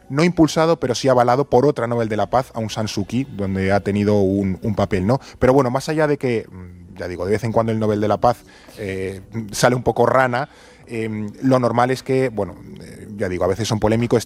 no impulsado, pero sí avalado por otra Nobel de la Paz, Aung San Suu Kyi, donde ha tenido un papel, ¿no? Pero bueno, más allá de que, ya digo, de vez en cuando el Nobel de la Paz sale un poco rana, lo normal es que, bueno, ya digo, a veces son polémicos.